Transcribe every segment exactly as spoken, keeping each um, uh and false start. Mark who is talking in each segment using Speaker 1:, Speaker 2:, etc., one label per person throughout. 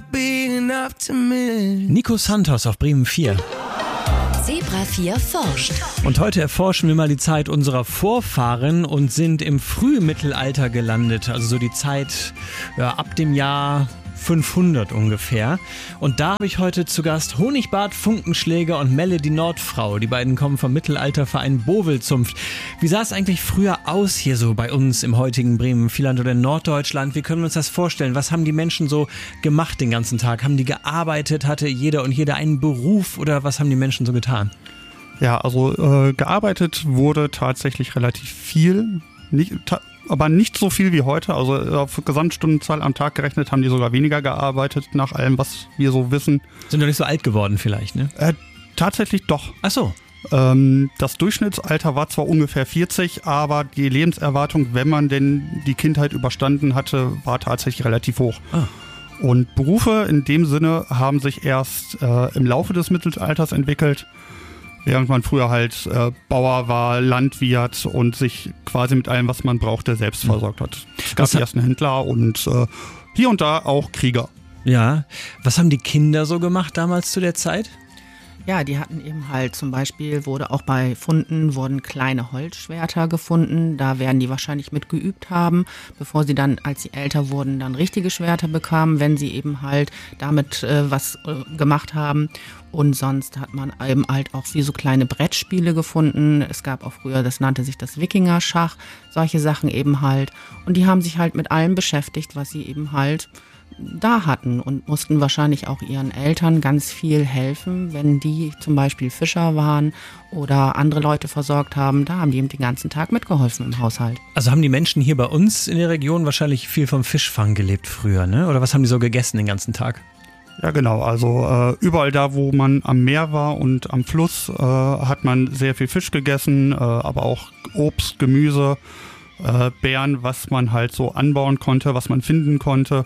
Speaker 1: be enough to miss.
Speaker 2: Nico Santos auf Bremen vier.
Speaker 3: Zebra vier forscht.
Speaker 2: Und heute erforschen wir mal die Zeit unserer Vorfahren und sind im Frühmittelalter gelandet. Also so die Zeit ja, ab dem Jahr fünfhundert ungefähr. Und da habe ich heute zu Gast Honigbart Funkenschläger und Melle die Nordfrau. Die beiden kommen vom Mittelalterverein Bovelzunft. Wie sah es eigentlich früher aus hier so bei uns im heutigen Bremen, Vierland oder in Norddeutschland? Wie können wir uns das vorstellen? Was haben die Menschen so gemacht den ganzen Tag? Haben die gearbeitet? Hatte jeder und jede einen Beruf oder was haben die Menschen so getan?
Speaker 4: Ja, also äh, gearbeitet wurde tatsächlich relativ viel. Nicht, ta- aber nicht so viel wie heute. Also auf Gesamtstundenzahl am Tag gerechnet haben die sogar weniger gearbeitet, nach allem, was wir so wissen.
Speaker 2: Sind doch nicht so alt geworden vielleicht, ne?
Speaker 4: Äh, tatsächlich doch.
Speaker 2: Ach so.
Speaker 4: Ähm, das Durchschnittsalter war zwar ungefähr vierzig, aber die Lebenserwartung, wenn man denn die Kindheit überstanden hatte, war tatsächlich relativ hoch.
Speaker 2: Ah.
Speaker 4: Und Berufe in dem Sinne haben sich erst äh, im Laufe des Mittelalters entwickelt. Während man früher halt äh, Bauer war, Landwirt und sich quasi mit allem, was man brauchte, selbst versorgt hat. Es gab
Speaker 2: Was
Speaker 4: die
Speaker 2: ha-
Speaker 4: ersten Händler und äh, hier und da auch Krieger.
Speaker 2: Ja. Was haben die Kinder so gemacht damals zu der Zeit?
Speaker 5: Ja, die hatten eben halt zum Beispiel, wurde auch bei Funden, wurden kleine Holzschwerter gefunden. Da werden die wahrscheinlich mit geübt haben, bevor sie dann, als sie älter wurden, dann richtige Schwerter bekamen, wenn sie eben halt damit äh, was äh, gemacht haben. Und sonst hat man eben halt auch wie so kleine Brettspiele gefunden. Es gab auch früher, das nannte sich das Wikingerschach, solche Sachen eben halt. Und die haben sich halt mit allem beschäftigt, was sie eben halt da hatten und mussten wahrscheinlich auch ihren Eltern ganz viel helfen, wenn die zum Beispiel Fischer waren oder andere Leute versorgt haben. Da haben die eben den ganzen Tag mitgeholfen im Haushalt.
Speaker 2: Also haben die Menschen hier bei uns in der Region wahrscheinlich viel vom Fischfang gelebt früher, ne? Oder was haben die so gegessen den ganzen Tag?
Speaker 4: Ja, genau. Also äh, überall da, wo man am Meer war und am Fluss, äh, hat man sehr viel Fisch gegessen, äh, aber auch Obst, Gemüse, äh, Beeren, was man halt so anbauen konnte, was man finden konnte.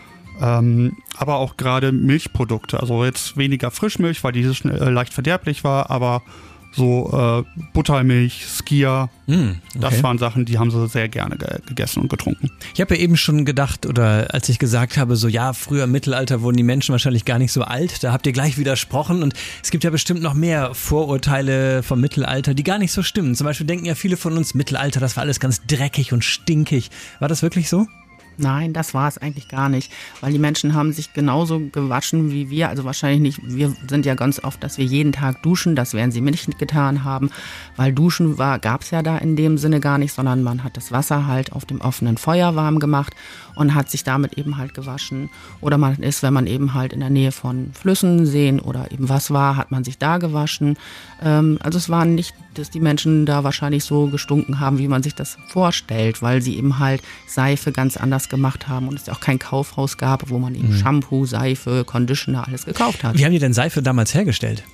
Speaker 4: Ähm, aber auch gerade Milchprodukte, also jetzt weniger Frischmilch, weil die schnell, äh, leicht verderblich war, aber so äh, Buttermilch, Skyr,
Speaker 2: Mm, okay.
Speaker 4: das waren Sachen, die haben sie sehr gerne ge- gegessen und getrunken.
Speaker 2: Ich habe ja eben schon gedacht, oder als ich gesagt habe, so ja, früher im Mittelalter wurden die Menschen wahrscheinlich gar nicht so alt, da habt ihr gleich widersprochen und es gibt ja bestimmt noch mehr Vorurteile vom Mittelalter, die gar nicht so stimmen. Zum Beispiel denken ja viele von uns, Mittelalter, das war alles ganz dreckig und stinkig. War das wirklich so?
Speaker 5: Nein, das war es eigentlich gar nicht, weil die Menschen haben sich genauso gewaschen wie wir, also wahrscheinlich nicht, wir sind ja ganz oft, dass wir jeden Tag duschen, das werden sie nicht getan haben, weil Duschen war, gab es ja da in dem Sinne gar nicht, sondern man hat das Wasser halt auf dem offenen Feuer warm gemacht und hat sich damit eben halt gewaschen oder man ist, wenn man eben halt in der Nähe von Flüssen, Seen oder eben was war, hat man sich da gewaschen, ähm, also es war nicht, dass die Menschen da wahrscheinlich so gestunken haben, wie man sich das vorstellt, weil sie eben halt Seife ganz anders gemacht haben und es auch kein Kaufhaus gab, wo man eben mhm. Shampoo, Seife, Conditioner, alles gekauft hat.
Speaker 2: Wie haben die denn Seife damals hergestellt?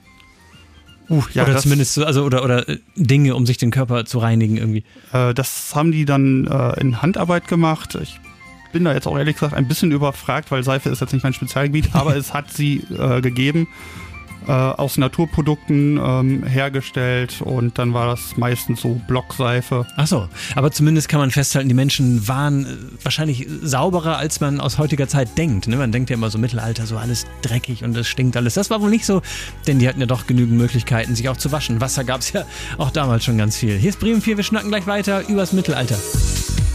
Speaker 4: Uh, ja,
Speaker 2: oder
Speaker 4: das,
Speaker 2: zumindest so, also oder oder äh, Dinge, um sich den Körper zu reinigen irgendwie.
Speaker 4: Äh, das haben die dann äh, in Handarbeit gemacht. Ich bin da jetzt auch ehrlich gesagt ein bisschen überfragt, weil Seife ist jetzt nicht mein Spezialgebiet, aber es hat sie äh, gegeben. Äh, aus Naturprodukten ähm, hergestellt und dann war das meistens so Blockseife.
Speaker 2: Ach so, aber zumindest kann man festhalten, die Menschen waren äh, wahrscheinlich sauberer, als man aus heutiger Zeit denkt. Ne? Man denkt ja immer so Mittelalter, so alles dreckig und es stinkt alles. Das war wohl nicht so, denn die hatten ja doch genügend Möglichkeiten, sich auch zu waschen. Wasser gab es ja auch damals schon ganz viel. Hier ist Bremen vier, wir schnacken gleich weiter übers Mittelalter.